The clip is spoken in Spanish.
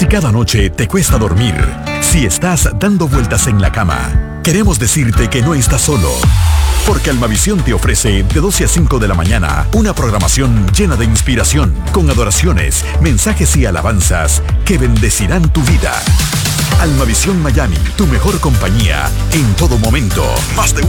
Si cada noche te cuesta dormir, si estás dando vueltas en la cama, queremos decirte que no estás solo. Porque Almavisión te ofrece de 12 a 5 de la mañana una programación llena de inspiración, con adoraciones, mensajes y alabanzas que bendecirán tu vida. Almavisión Miami, tu mejor compañía en todo momento. Más de